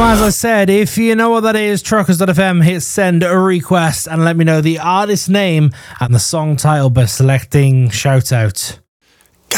as I said, if you know what that is, truckers.fm, hit send a request and let me know the artist name and the song title by selecting shout out.